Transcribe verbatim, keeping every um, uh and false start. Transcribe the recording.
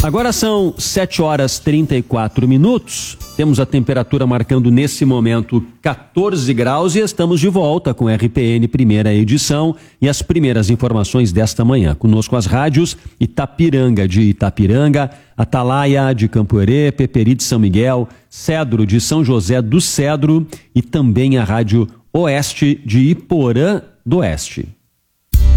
Agora são sete horas e trinta e quatro minutos. Temos a temperatura marcando nesse momento quatorze graus e estamos de volta com R P N primeira edição e as primeiras informações desta manhã. Conosco as rádios Itapiranga de Itapiranga, Atalaia de Campo Herê, Peperi de São Miguel, Cedro de São José do Cedro e também a rádio Oeste de Iporã do Oeste.